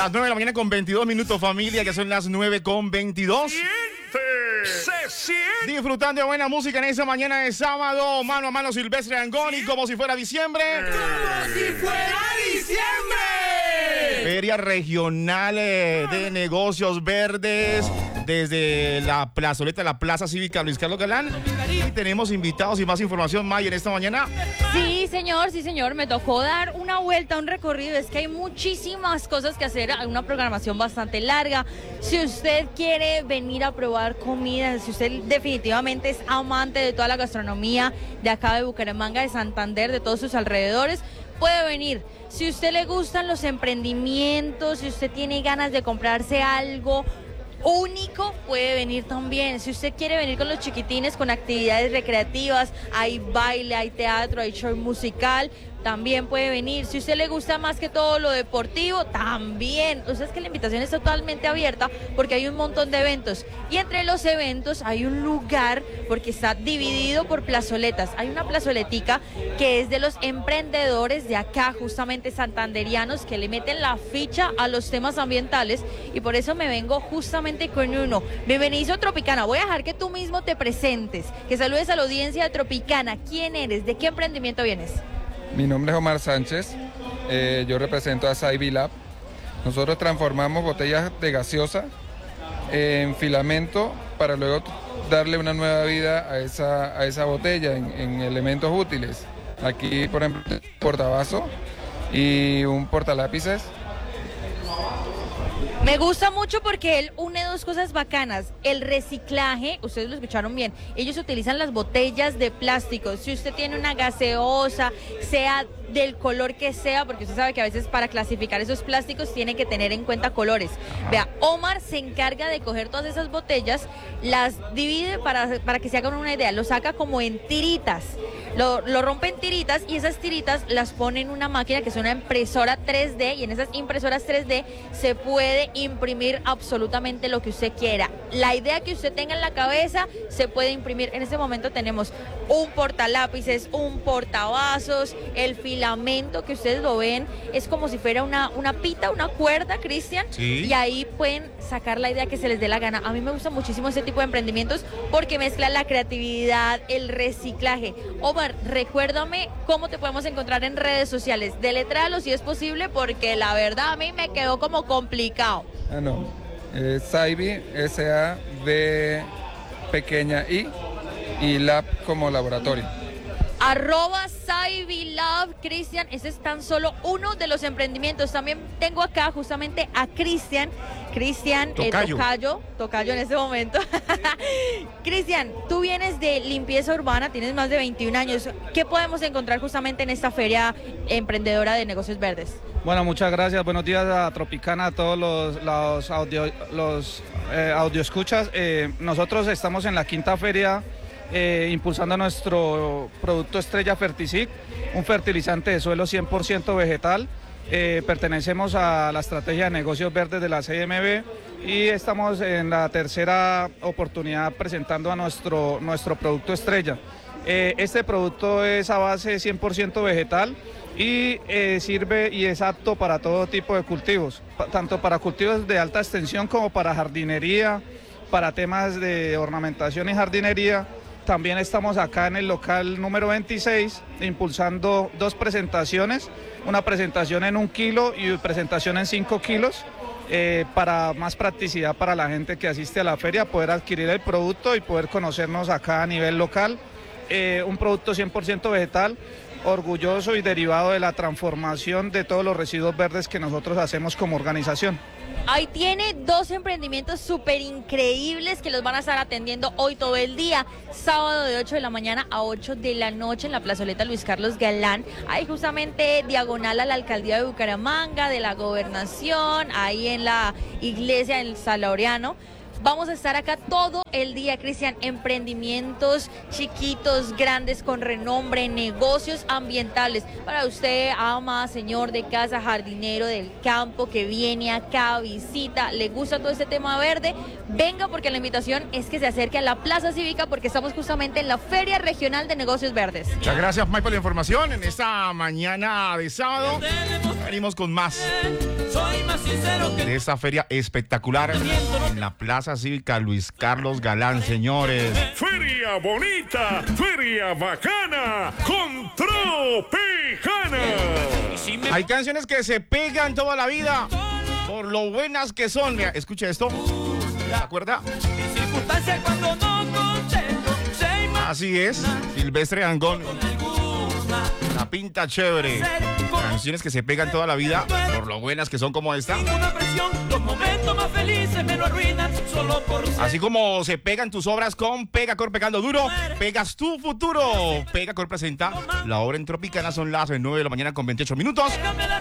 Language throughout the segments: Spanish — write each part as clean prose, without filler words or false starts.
Las 9 de la mañana con 22 minutos, familia, que son las 9 con 22. Se siente. Disfrutando de buena música en esa mañana de sábado, mano a mano Silvestre Angoni, como si fuera diciembre. Como si fuera diciembre. Feria regional de negocios verdes desde la plazoleta, la Plaza Cívica Luis Carlos Galán. Y tenemos invitados y más información, May, en esta mañana. Sí, señor, me tocó dar una vuelta, un recorrido. Es que hay muchísimas cosas que hacer, hay una programación bastante larga. Si usted quiere venir a probar comida, si usted definitivamente es amante de toda la gastronomía de acá de Bucaramanga, de Santander, de todos sus alrededores, puede venir. Si a usted le gustan los emprendimientos, si usted tiene ganas de comprarse algo único, puede venir también. Si usted quiere venir con los chiquitines, con actividades recreativas, hay baile, hay teatro, hay show musical, también puede venir. Si a usted le gusta más que todo lo deportivo, también. O sea, es que la invitación es totalmente abierta porque hay un montón de eventos. Y entre los eventos hay un lugar, porque está dividido por plazoletas. Hay una plazoletica que es de los emprendedores de acá, justamente santanderianos, que le meten la ficha a los temas ambientales. Y por eso me vengo justamente con uno. Bienvenido a Tropicana. Voy a dejar que tú mismo te presentes, que saludes a la audiencia de Tropicana. ¿Quién eres? ¿De qué emprendimiento vienes? Mi nombre es Omar Sánchez, yo represento a Saibi Lab. Nosotros transformamos botellas de gaseosa en filamento para luego darle una nueva vida a esa botella en elementos útiles. Aquí, por ejemplo, un portavasos y un portalápices. Me gusta mucho porque él une dos cosas bacanas. El reciclaje, ustedes lo escucharon bien, ellos utilizan las botellas de plástico. Si usted tiene una gaseosa, sea del color que sea, porque usted sabe que a veces para clasificar esos plásticos tiene que tener en cuenta colores. Vea, Omar se encarga de coger todas esas botellas, las divide para que se hagan una idea, lo saca como en tiritas. Lo rompe en tiritas y esas tiritas las pone en una máquina que es una impresora 3D, y en esas impresoras 3D se puede imprimir absolutamente lo que usted quiera. La idea que usted tenga en la cabeza se puede imprimir. En este momento tenemos un portalápices, un portavasos, el filamento que ustedes lo ven es como si fuera una pita, una cuerda, Cristian, sí. Y ahí pueden sacar la idea que se les dé la gana. A mí me gusta muchísimo este tipo de emprendimientos porque mezclan la creatividad, el reciclaje. Omar, recuérdame cómo te podemos encontrar en redes sociales. Deletréalo si es posible, porque la verdad a mí me quedó como complicado. Saibi, S-A-B pequeña I, y Lab como laboratorio. @SaibiLab, Cristian, ese es tan solo uno de los emprendimientos. También tengo acá justamente a Cristian Tocayo en este momento. Cristian, tú vienes de limpieza urbana, tienes más de 21 años. ¿Qué podemos encontrar justamente en esta feria emprendedora de negocios verdes? Bueno, muchas gracias. Buenos días a Tropicana, a todos los audio escuchas. Nosotros estamos en la quinta feria impulsando nuestro producto estrella Fertisic, un fertilizante de suelo 100% vegetal. Pertenecemos a la estrategia de negocios verdes de la CMB y estamos en la tercera oportunidad presentando a nuestro producto estrella. Este producto es a base 100% vegetal y sirve y es apto para todo tipo de cultivos, tanto para cultivos de alta extensión como para jardinería, para temas de ornamentación y jardinería. También estamos acá en el local número 26 impulsando dos presentaciones, una presentación en 1 kilo y presentación en 5 kilos, para más practicidad para la gente que asiste a la feria, poder adquirir el producto y poder conocernos acá a nivel local. Un producto 100% vegetal, orgulloso y derivado de la transformación de todos los residuos verdes que nosotros hacemos como organización. Ahí tiene dos emprendimientos súper increíbles que los van a estar atendiendo hoy todo el día, sábado de 8 de la mañana a 8 de la noche en la plazoleta Luis Carlos Galán, ahí justamente diagonal a la alcaldía de Bucaramanga, de la gobernación, ahí en la iglesia del Salaureano. Vamos a estar acá todo el día, Cristian. Emprendimientos chiquitos, grandes, con renombre, negocios ambientales. Para usted, ama, señor de casa, jardinero del campo, que viene acá, visita, le gusta todo este tema verde, venga, porque la invitación es que se acerque a la Plaza Cívica, porque estamos justamente en la Feria Regional de Negocios Verdes. Muchas gracias, Mike, por la información. En esta mañana de sábado venimos con más de esta feria espectacular en la Plaza Cívica Luis Carlos Galán, señores. Feria bonita, feria bacana, con Tropicana. Hay canciones que se pegan toda la vida por lo buenas que son. Mira, escuche esto. ¿Se acuerda? Así es, Silvestre Dangond. La pinta chévere. Canciones que se pegan toda la vida por lo buenas que son, como esta. Así como se pegan tus obras con Pegacor Pegando Duro, pegas tu futuro. Pegacor presenta la obra en Tropicana. Son las 9 de la mañana con 28 minutos.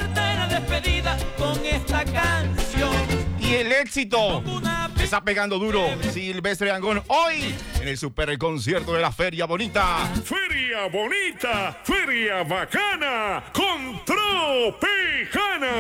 Y el éxito está pegando duro. Silvestre Dangond hoy en el super concierto de la Feria Bonita. Feria bonita, feria bacana, con Tropicana.